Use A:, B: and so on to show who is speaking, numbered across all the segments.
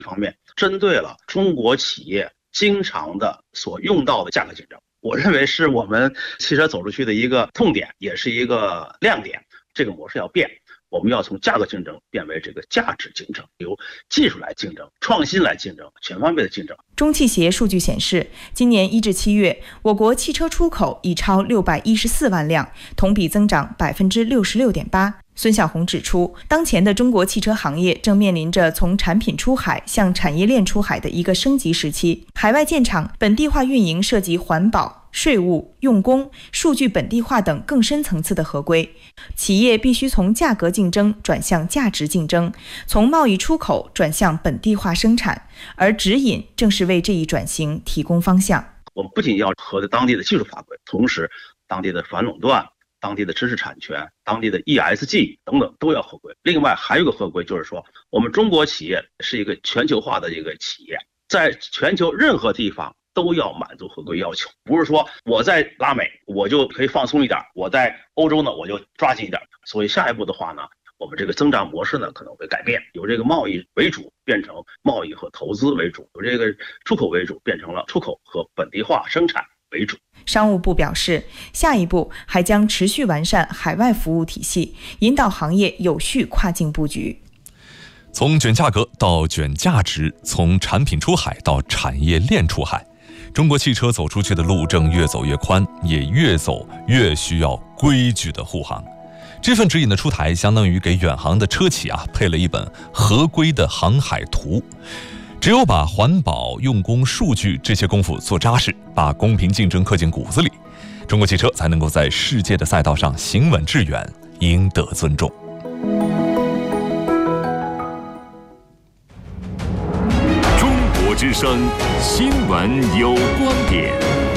A: 一方面针对了中国企业经常的所用到的价格竞争，我认为是我们汽车走出去的一个痛点，也是一个亮点。这个模式要变，我们要从价格竞争变为这个价值竞争，由技术来竞争、创新来竞争、全方位的竞争。
B: 中汽协数据显示，今年1至7月，我国汽车出口已超614万辆，同比增长66.8%。孙晓红指出，当前的中国汽车行业正面临着从产品出海向产业链出海的一个升级时期。海外建厂、本地化运营涉及环保、税务、用工、数据本地化等更深层次的合规，企业必须从价格竞争转向价值竞争，从贸易出口转向本地化生产，而指引正是为这一转型提供方向。
A: 我们不仅要合当地的技术法规，同时当地的反垄断、当地的知识产权、当地的 ESG 等等都要合规。另外还有一个合规，就是说我们中国企业是一个全球化的一个企业，在全球任何地方都要满足合规要求，不是说我在拉美我就可以放松一点，我在欧洲呢我就抓紧一点。所以下一步的话呢，我们这个增长模式呢可能会改变，由这个贸易为主变成贸易和投资为主，由这个出口为主变成了出口和本地化生产为主。
B: 商务部表示，下一步还将持续完善海外服务体系，引导行业有序跨境布局。
C: 从卷价格到卷价值，从产品出海到产业链出海，中国汽车走出去的路正越走越宽，也越走越需要规矩的护航。这份指引的出台，相当于给远航的车企配了一本合规的航海图。只有把环保、用工、数据这些功夫做扎实，把公平竞争刻进骨子里，中国汽车才能够在世界的赛道上行稳致远，赢得尊重。
D: 中国之声新闻有观点，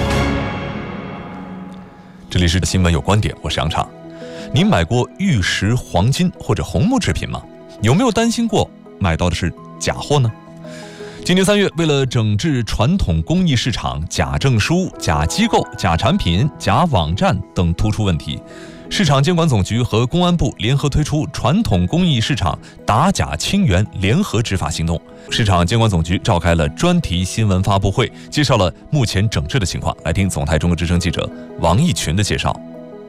C: 这里是新闻有观点，我是杨畅。您买过玉石、黄金或者红木制品吗？有没有担心过买到的是假货呢？今年3月，为了整治传统工艺市场假证书、假机构、假产品、假网站等突出问题，市场监管总局和公安部联合推出传统工艺市场打假清源联合执法行动。市场监管总局召开了专题新闻发布会，介绍了目前整治的情况。来听总台中国之声记者王义群的介绍。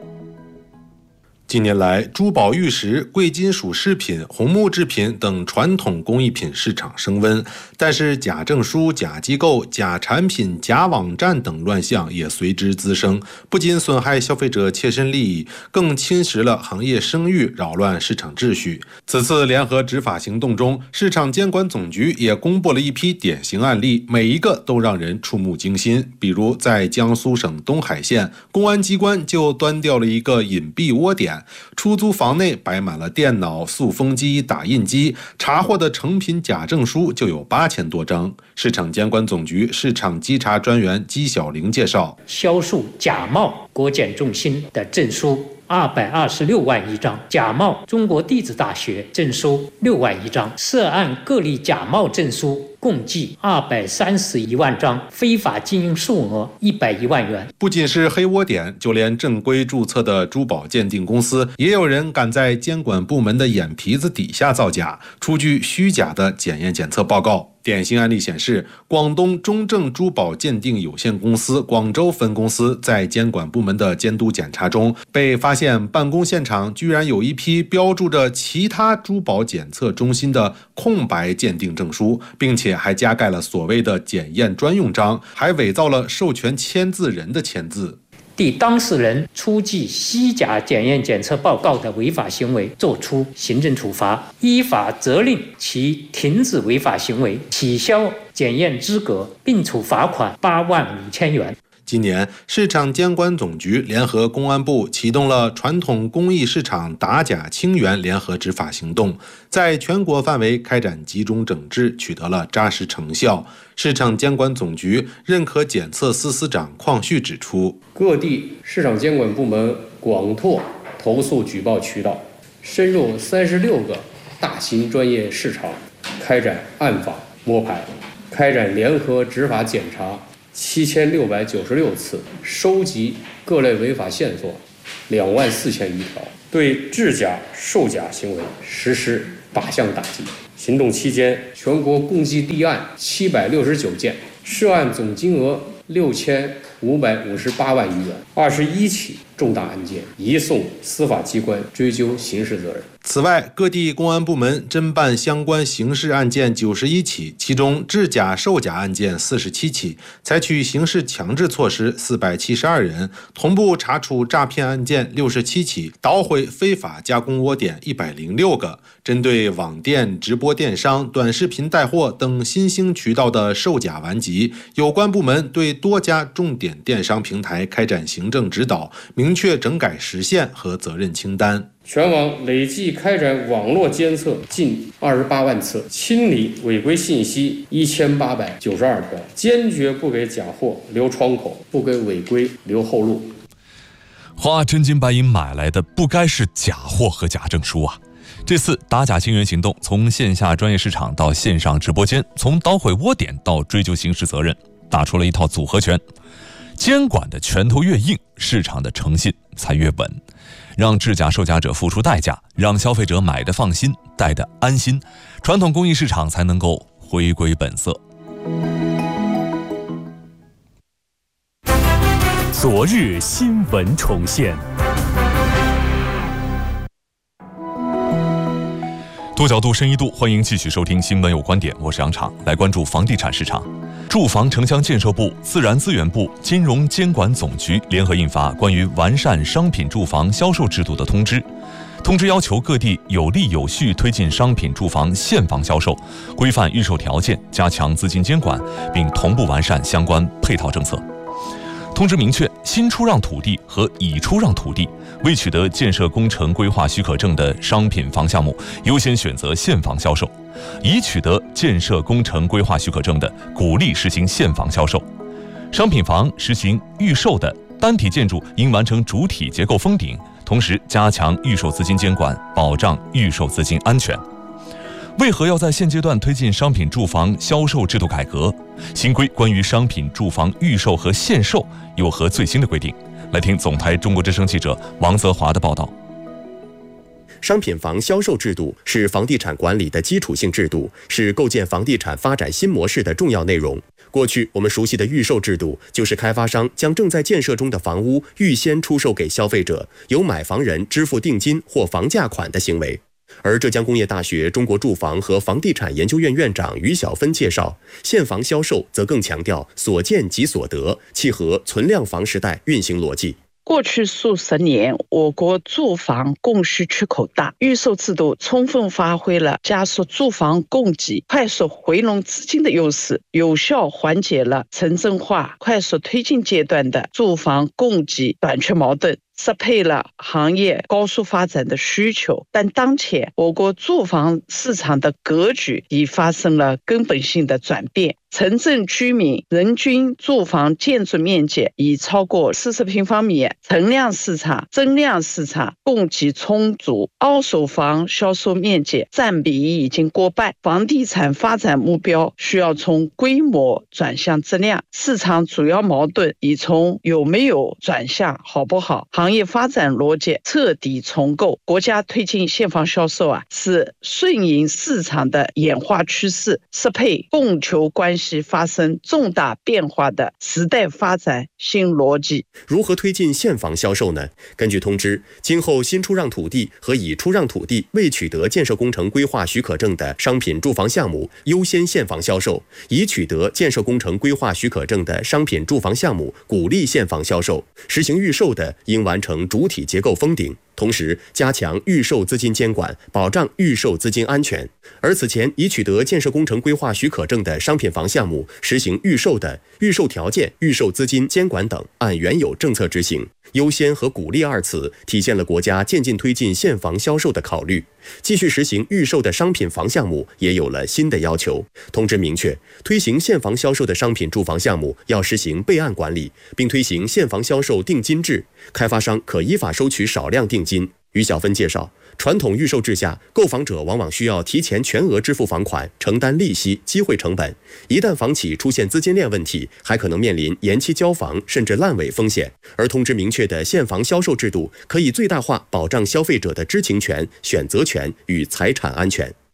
E: 近年来，珠宝、玉石、贵金属饰品、红木制品等传统工艺品市场升温，但是假证书、假机构、假产品、假网站等乱象也随之滋生，不仅损害消费者切身利益，更侵蚀了行业声誉，扰乱市场秩序。此次联合执法行动中，市场监管总局也公布了一批典型案例，每一个都让人触目惊心。比如在江苏省东海县，公安机关就端掉了一个隐蔽窝点，出租房内摆满了电脑、塑封机、打印机，查获的成品假证书就有8000多张。市场监管总局市场稽查专员姬小玲介绍，
F: 销售假冒国检中心的证书226万1张，假冒中国地质大学证书6万1张，涉案各类假冒证书共计231万张，非法经营数额110万元。
E: 不仅是黑窝点，就连正规注册的珠宝鉴定公司，也有人敢在监管部门的眼皮子底下造假，出具虚假的检验检测报告。典型案例显示，广东中正珠宝鉴定有限公司广州分公司在监管部门的监督检查中，被发现办公现场居然有一批标注着其他珠宝检测中心的空白鉴定证书，并且还加盖了所谓的检验专用章，还伪造了授权签字人的签字。
F: 对当事人出具虚假检验检测报告的违法行为作出行政处罚，依法责令其停止违法行为，取消检验资格，并处罚款8万5千元。
E: 今年，市场监管总局联合公安部启动了传统工艺市场打假清源联合执法行动，在全国范围开展集中整治，取得了扎实成效。市场监管总局认可检测司司长邝旭指出，
G: 各地市场监管部门广拓投诉举报渠道，深入36个大型专业市场，开展暗访摸排，开展联合执法检查7696次，收集各类违法线索24000余条，对制假售假行为实施靶向打击， 行动期间，全国共计立案769件，涉案总金额6558万余元，21起重大案件移送司法机关追究刑事责任。
E: 此外，各地公安部门侦办相关刑事案件91起，其中制假售假案件47起，采取刑事强制措施472人，同步查处诈骗案件67起，捣毁非法加工窝点106个。针对网店、直播电商、短视频带货等新兴渠道的售假顽疾，有关部门对多家重点电商平台开展行政指导，明确整改时限和责任清单。
G: 全网累计开展网络监测近28万次，清理违规信息1892条，坚决不给假货留窗口，不给违规留后路。
C: 花真金白银买来的不该是假货和假证书啊！这次打假清源行动从线下专业市场到线上直播间，从捣毁窝点到追究刑事责任，打出了一套组合拳。监管的拳头越硬，市场的诚信才越稳，让制假售假者付出代价，让消费者买的放心，戴的安心，传统工艺市场才能够回归本色。
D: 昨日新闻重现。
C: 多角度深一度，欢迎继续收听新闻有观点，我是杨昶，来关注房地产市场。住房城乡建设部、自然资源部、金融监管总局联合印发关于完善商品住房销售制度的通知。通知要求各地有力有序推进商品住房现房销售，规范预售条件，加强资金监管，并同步完善相关配套政策。通知明确，新出让土地和已出让土地未取得建设工程规划许可证的商品房项目，优先选择现房销售；已取得建设工程规划许可证的，鼓励实行现房销售。商品房实行预售的单体建筑应完成主体结构封顶，同时加强预售资金监管，保障预售资金安全。为何要在现阶段推进商品住房销售制度改革？新规关于商品住房预售和限售有何最新的规定？来听总台中国之声记者王泽华的报道。
H: 商品房销售制度是房地产管理的基础性制度，是构建房地产发展新模式的重要内容。过去我们熟悉的预售制度，就是开发商将正在建设中的房屋预先出售给消费者，由买房人支付定金或房价款的行为。而浙江工业大学中国住房和房地产研究院院长于小芬介绍，现房销售则更强调所见即所得，契合存量房时代运行逻辑。
I: 过去数十年，我国住房供需缺口大，预售制度充分发挥了加速住房供给、快速回笼资金的优势，有效缓解了城镇化快速推进阶段的住房供给短缺矛盾，适配了行业高速发展的需求。但当前我国住房市场的格局已发生了根本性的转变，城镇居民人均住房建筑面积已超过40平方米，存量市场、增量市场供给充足，二手房销售面积占比已经过半。房地产发展目标需要从规模转向质量，市场主要矛盾已从有没有转向好不好，行业发展逻辑彻底重构。国家推进现房销售是顺应市场的演化趋势，适配供求关系发生重大变化的时代发展新逻辑。
H: 如何推进现房销售呢？根据通知，今后新出让土地和已出让土地未取得建设工程规划许可证的商品住房项目优先现房销售，已取得建设工程规划许可证的商品住房项目鼓励现房销售，实行预售的应完成主体结构封顶，同时加强预售资金监管，保障预售资金安全。而此前已取得建设工程规划许可证的商品房项目实行预售的，预售条件、预售资金监管等按原有政策执行。优先和鼓励二词体现了国家渐进推进现房销售的考虑。继续实行预售的商品房项目也有了新的要求。通知明确，推行现房销售的商品住房项目要实行备案管理，并推行现房销售定金制，开发商可依法收取少量定金。于小芬介绍，传统预售制下，购房者往往需要提前全额支付房款，承担利息、机会成本。一旦房企出现资金链问题，还可能面临延期交房甚至烂尾风险。而通知明确的现房销售制度，可以最大化保障消费者的知情权、选择权与财产安全。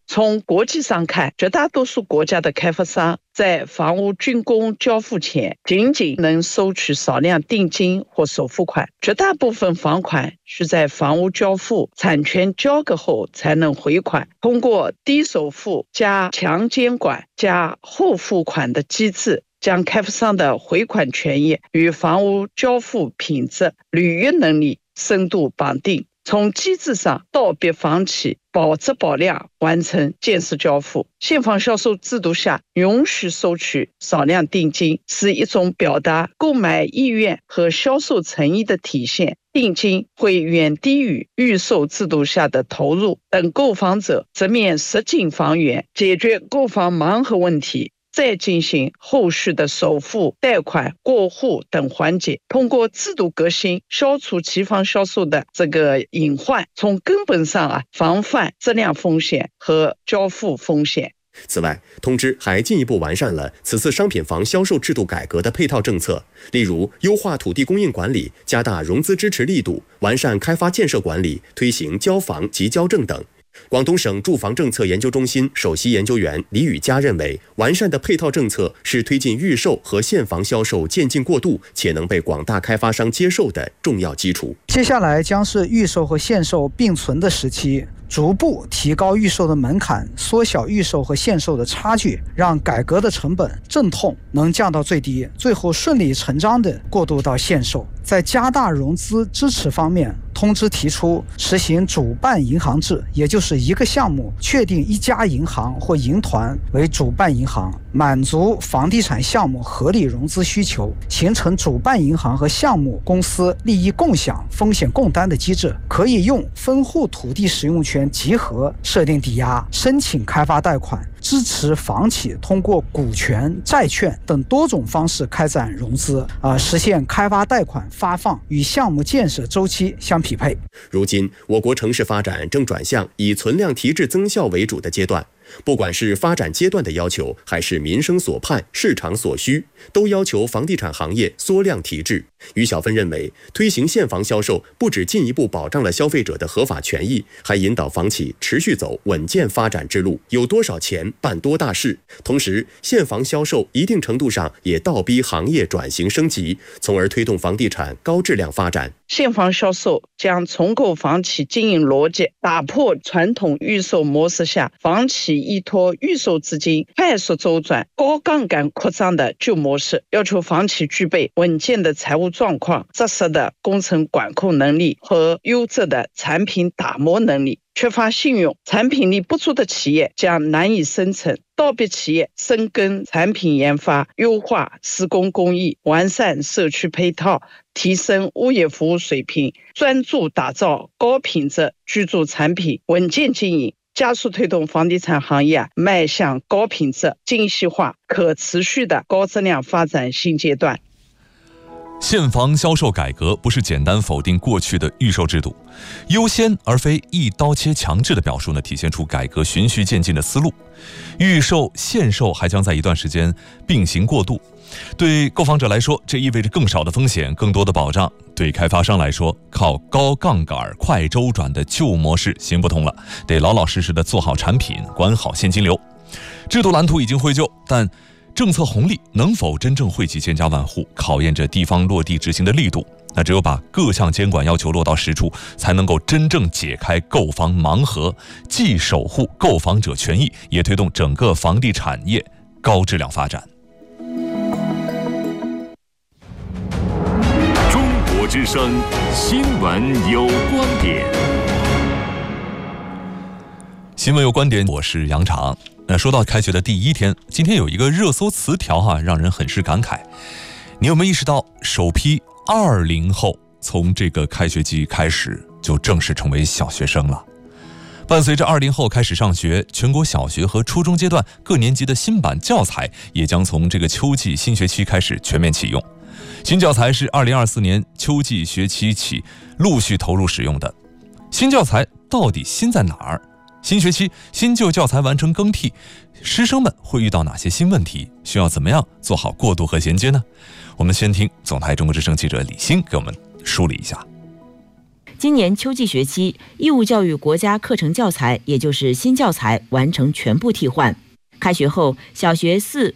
I: 从国际上看，绝大多数国家的开发商在房屋竣工交付前，仅仅能收取少量定金或首付款，绝大部分房款需在房屋交付、产权交割后才能回款。通过低首付加强监管加后付款的机制，将开发商的回款权益与房屋交付品质、履约能力深度绑定。从机制上倒逼房企保质保量完成建设交付。现房销售制度下允许收取少量定金，是一种表达购买意愿和销售诚意的体现。定金会远低于预售制度下的投入，等购房者直面实景房源，解决购房盲盒问题，再进行后续的首付、贷款、过户等环节，通过制度革新，消除期房销售的这个隐患，从根本上防范质量风险和交付风险。
H: 此外，通知还进一步完善了此次商品房销售制度改革的配套政策，例如优化土地供应管理、加大融资支持力度、完善开发建设管理、推行交房及交证等。广东省住房政策研究中心首席研究员李宇佳认为，完善的配套政策是推进预售和现房销售渐进过渡，且能被广大开发商接受的重要基础。
J: 接下来将是预售和现售并存的时期，逐步提高预售的门槛，缩小预售和现售的差距，让改革的成本阵痛能降到最低，最后顺理成章地过渡到现售。在加大融资支持方面，通知提出实行主办银行制，也就是一个项目确定一家银行或银团为主办银行，满足房地产项目合理融资需求，形成主办银行和项目公司利益共享、风险共担的机制，可以用分户土地使用权集合设定抵押、申请开发贷款，支持房企通过股权、债券等多种方式开展融资，实现开发贷款发放与项目建设周期相匹配。
H: 如今，我国城市发展正转向以存量提质增效为主的阶段。不管是发展阶段的要求，还是民生所盼、市场所需，都要求房地产行业缩量提质。于小芬认为，推行现房销售不只进一步保障了消费者的合法权益，还引导房企持续走稳健发展之路，有多少钱办多大事。同时，现房销售一定程度上也倒逼行业转型升级，从而推动房地产高质量发展。
I: 现房销售将重构房企经营逻辑，打破传统预售模式下房企依托预售资金快速周转、高杠杆扩张的旧模式，要求房企具备稳健的财务状况、扎实的工程管控能力和优质的产品打磨能力。缺乏信用、产品力不足的企业将难以生存，倒逼企业深耕产品研发，优化施工工艺，完善社区配套，提升物业服务水平，专注打造高品质居住产品，稳健经营，加速推动房地产行业迈向高品质、精细化、可持续的高质量发展新阶段。
C: 现房销售改革不是简单否定过去的预售制度，优先而非一刀切强制的表述呢，体现出改革循序渐进的思路。预售、现售还将在一段时间并行过渡。对购房者来说，这意味着更少的风险、更多的保障；对开发商来说，靠高杠杆、快周转的旧模式行不通了，得老老实实的做好产品，管好现金流。制度蓝图已经绘就，但政策红利能否真正惠及千家万户，考验着地方落地执行的力度。那只有把各项监管要求落到实处，才能够真正解开购房盲盒，既守护购房者权益，也推动整个房地产业高质量发展。
D: 中国之声新闻有观点。
C: 新闻有观点，我是杨常。那说到开学的第一天，今天有一个热搜词条让人很是感慨。你有没有意识到，首批20后从这个开学季开始就正式成为小学生了？伴随着20后开始上学，全国小学和初中阶段各年级的新版教材也将从这个秋季新学期开始全面启用。新教材是2024年秋季学期起陆续投入使用的。新教材到底新在哪儿？新学期新旧教材完成更替，师生们会遇到哪些新问题？需要怎么样做好过渡和衔接呢？我们先听总台中国之声记者李欣给我们梳理一下。
K: 今年秋季学期，义务教育国家课程教材，也就是新教材完成全部替换。开学后，小学4、